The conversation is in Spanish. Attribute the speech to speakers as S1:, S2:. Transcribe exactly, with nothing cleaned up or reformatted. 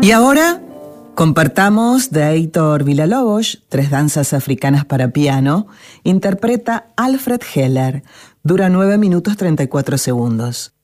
S1: Y ahora compartamos de Heitor Villa-Lobos, Tres danzas africanas para piano, interpreta Alfred Heller, dura nueve minutos treinta y cuatro segundos.